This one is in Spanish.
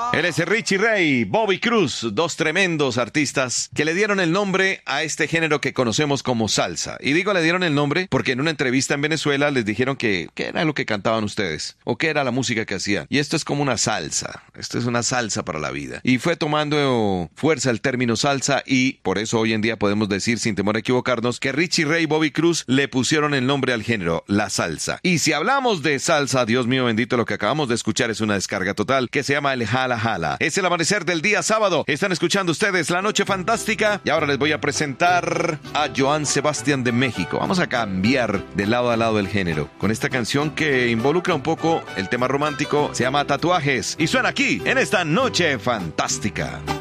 Él es Richie Ray, Bobby Cruz, dos tremendos artistas que le dieron el nombre a este género que conocemos como salsa. Y digo le dieron el nombre porque en una entrevista en Venezuela les dijeron que qué era lo que cantaban ustedes o qué era la música que hacían. Y esto es como una salsa, esto es una salsa para la vida. Y fue tomando fuerza el término salsa y por eso hoy en día podemos decir sin temor a equivocarnos que Richie Ray y Bobby Cruz le pusieron el nombre al género, la salsa. Y si hablamos de salsa, Dios mío bendito, lo que acabamos de escuchar es una descarga total que se llama el Jala Jala. Es el amanecer del día sábado. Están escuchando ustedes La Noche Fantástica y ahora les voy a presentar a Joan Sebastián de México. Vamos a cambiar de lado a lado el género con esta canción que involucra un poco el tema romántico. Se llama Tatuajes y suena aquí en esta Noche Fantástica.